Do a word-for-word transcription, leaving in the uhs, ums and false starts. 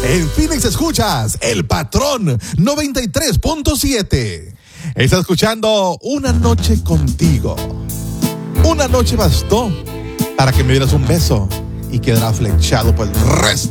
En Phoenix escuchas El Patrón noventa y tres punto siete. Estás escuchando Una Noche Contigo. Una noche bastó para que me dieras un beso y quedara flechado por el resto